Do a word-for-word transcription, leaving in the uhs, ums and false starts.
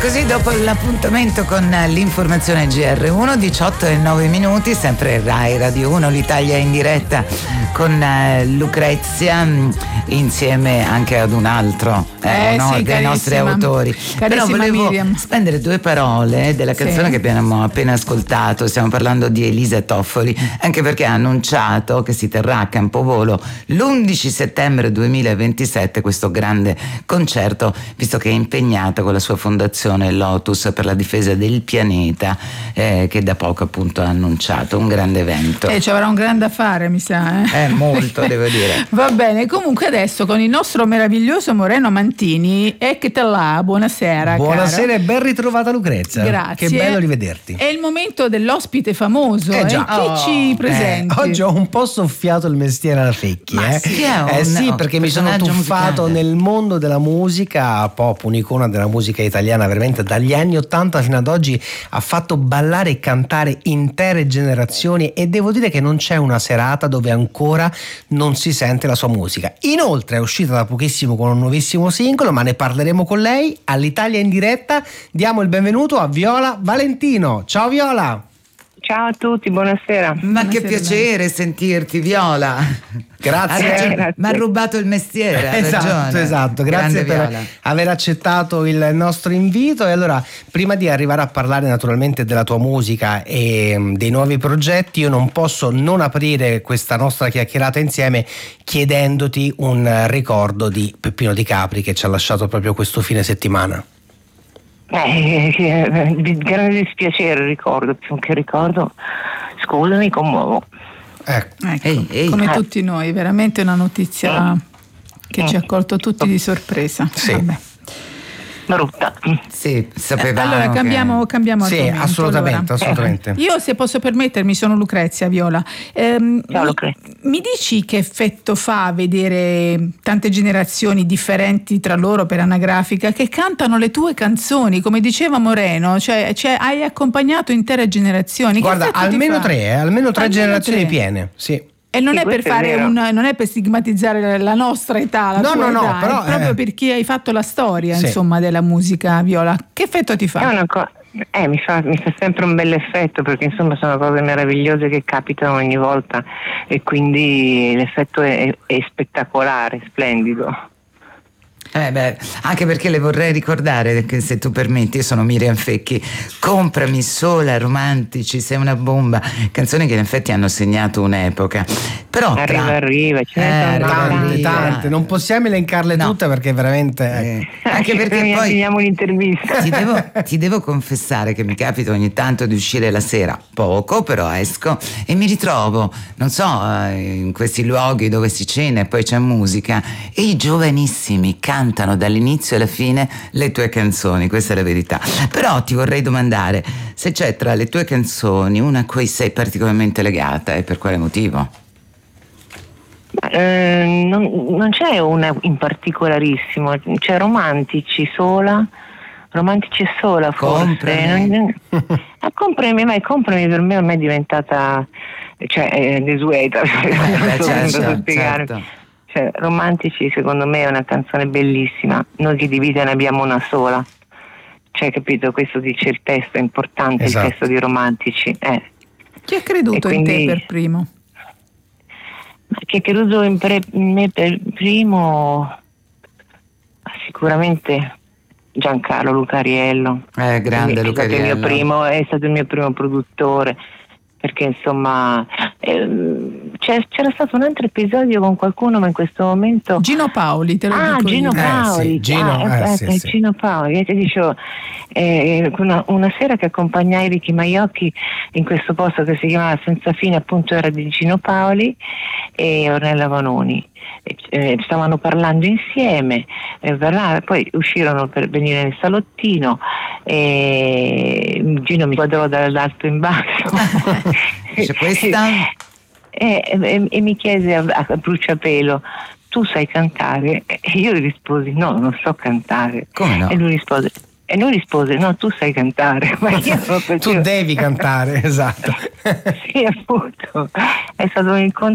così dopo l'appuntamento con l'informazione G R uno, diciotto e nove minuti, sempre Rai Radio uno, l'Italia in diretta con Lucrezia, insieme anche ad un altro eh, eh, no, sì, dei nostri autori. Però volevo Miriam. spendere due parole della canzone sì. che abbiamo appena ascoltato. Stiamo parlando di Elisa Toffoli, anche perché ha annunciato che si terrà a Campovolo l'undici settembre duemilaventisette questo grande concerto, visto che è impegnata con la sua fondazione Lotus per la difesa del pianeta, eh, che da poco appunto ha annunciato un grande evento. E eh, ci avrà un grande affare, mi sa. Eh, eh molto, devo dire. Va bene, comunque adesso con il nostro meraviglioso Moreno Mantini, eccote là, buonasera. Buonasera caro. E ben ritrovata Lucrezia. Grazie. Che bello rivederti. È il momento dell'ospite famoso. Eh già. Eh? Chi oh, ci presenti? Eh, oggi ho un po' soffiato il mestiere alla Fecchi. Ma eh. sì, è un, eh sì, perché mi sono tuffato musicale. nel mondo della musica pop, un'icona della musica italiana veramente dagli anni ottanta fino ad oggi. Ha fatto ballare e cantare intere generazioni e devo dire che non c'è una serata dove ancora non si sente la sua musica. Inoltre è uscita da pochissimo con un nuovissimo singolo, ma ne parleremo con lei all'Italia in diretta. Diamo il benvenuto a Viola Valentino. Ciao Viola. Ciao a tutti, buonasera. Ma buonasera, che piacere bene. sentirti, Viola. Grazie. Mi ha rubato il mestiere, ha esatto, ragione. esatto. Grazie Grande per Viola. aver accettato il nostro invito. E allora, prima di arrivare a parlare naturalmente della tua musica e dei nuovi progetti, io non posso non aprire questa nostra chiacchierata insieme chiedendoti un ricordo di Peppino Di Capri che ci ha lasciato proprio questo fine settimana. Eh, eh, di grande dispiacere ricordo, più che ricordo, scusa, mi commuovo. Ecco. Ecco, Ehi, ehi. come Eh. tutti noi, veramente una notizia Eh. che ci ha colto tutti di sorpresa. Sì. Vabbè. Brutta. Sì, sapevamo. Allora cambiamo, che... cambiamo Sì, argomento. assolutamente, Allora, assolutamente. io, se posso permettermi, sono Lucrezia, Viola. Ehm, Ciao, mi, Lucrezia. mi dici che effetto fa vedere tante generazioni differenti tra loro per anagrafica che cantano le tue canzoni, come diceva Moreno, cioè, cioè hai accompagnato intere generazioni. Che Guarda, effetto ti almeno fa? tre, eh, almeno tre Almeno generazioni tre. piene. Sì. E non Sì, è per questo è fare vero. un, non è per stigmatizzare la nostra età, la No, tua no, no, età, però, è proprio eh. per chi hai fatto la storia, Sì. insomma, della musica, Viola. Che effetto ti fa? È una co- eh, mi fa, mi fa sempre un bel effetto, perché insomma sono cose meravigliose che capitano ogni volta e quindi l'effetto è, è spettacolare, splendido. Eh beh, anche perché le vorrei ricordare che, se tu permetti, io sono Miriam Fecchi, Comprami sola, romantici, sei una bomba, canzoni che in effetti hanno segnato un'epoca. Però Arriva, tra... arriva, ce ne Eh, sono arriva, Tante, arriva. tante, non possiamo elencarle No. tutte perché veramente Eh, anche perché Ci poi finiamo l'intervista. ti devo, ti devo confessare che mi capita ogni tanto di uscire la sera, poco però esco e mi ritrovo, non so, eh, in questi luoghi dove si cena e poi c'è musica e i giovanissimi cantano dall'inizio alla fine le tue canzoni, questa è la verità. Però ti vorrei domandare se c'è tra le tue canzoni una a cui sei particolarmente legata e per quale motivo? Eh, non, non c'è una in particolarissimo, c'è Romantici sola, Romantici e sola forse. Comprami. Non, non, ah, comprami, ma comprami per me ormai è diventata, cioè, è desueta. Eh, non beh, so come certo, spiegare. certo. Cioè, Romantici secondo me è una canzone bellissima, noi che di vita ne abbiamo una sola, cioè, capito, questo dice il testo, è importante. Esatto. Il testo di Romantici. Eh. Chi ha creduto E quindi- in te per primo? Ma che credo in, pre- in me per primo, sicuramente Giancarlo Lucariello. Eh, grande è stato il mio Lucariello. primo, è stato il mio primo produttore, perché insomma ehm, c'è, c'era stato un altro episodio con qualcuno, ma in questo momento Gino Paoli, te lo ah dico Gino io. Eh, Paoli, sì, Gino, ah, eh, eh, sì, eh, sì. Gino Paoli, e ti dicevo, eh, una, una sera che accompagnai Ricky Maiocchi in questo posto che si chiamava Senza Fine, appunto era di Gino Paoli e Ornella Vanoni. Eh, stavano parlando insieme, eh, verrà, poi uscirono per venire nel salottino e Gino mi guardò dall'alto in basso Dice, questa? e, e, e mi chiese a, a bruciapelo: tu sai cantare? E io gli risposi: no, non so cantare. Come no? E lui rispose E lui rispose: no, tu sai cantare. Ma io non tu devi cantare, esatto. Sì, appunto, è stato un incontro